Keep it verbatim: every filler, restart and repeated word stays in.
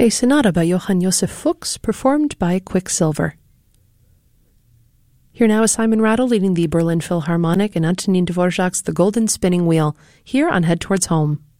A sonata by Johann Josef Fuchs, performed by Quicksilver. Here now is Simon Rattle leading the Berlin Philharmonic and Antonin Dvorak's The Golden Spinning Wheel, here on Head Towards Home.